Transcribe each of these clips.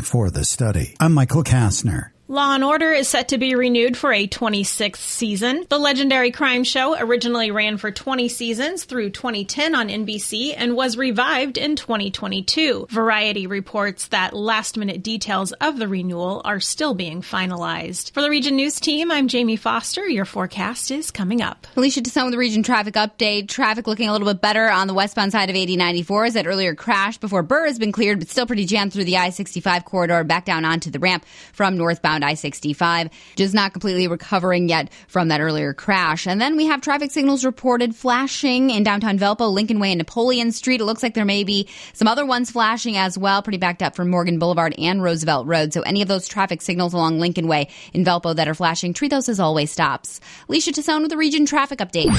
funding for the study. I'm Michael Kastner. Law & Order is set to be renewed for a 26th season. The legendary crime show originally ran for 20 seasons through 2010 on NBC and was revived in 2022. Variety reports that last-minute details of the renewal are still being finalized. For the Region News team, I'm Jamie Foster. Your forecast is coming up. Alicia Tassone with the Region Traffic Update. Traffic looking a little bit better on the westbound side of 8094 as that earlier crash before Burr has been cleared, but still pretty jammed through the I-65 corridor back down onto the ramp from northbound I-65. Just not completely recovering yet from that earlier crash. And then we have traffic signals reported flashing in downtown Valpo, Lincoln Way, and Napoleon Street. It looks like there may be some other ones flashing as well, pretty backed up from Morgan Boulevard and Roosevelt Road. So any of those traffic signals along Lincoln Way in Valpo that are flashing, treat those as always stops. Alicia Tassone with the Region Traffic Update.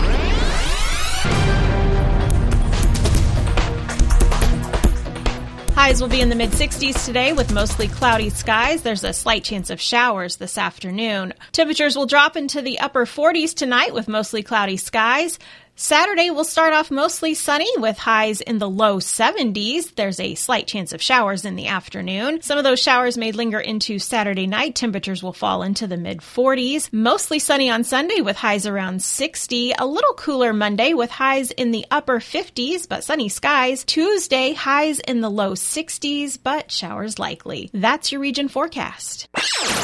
Highs will be in the mid-60s today with mostly cloudy skies. There's a slight chance of showers this afternoon. Temperatures will drop into the upper 40s tonight with mostly cloudy skies. Saturday will start off mostly sunny with highs in the low 70s. There's a slight chance of showers in the afternoon. Some of those showers may linger into Saturday night. Temperatures will fall into the mid-40s. Mostly sunny on Sunday with highs around 60. A little cooler Monday with highs in the upper 50s, but sunny skies. Tuesday, highs in the low 60s, but showers likely. That's your region forecast.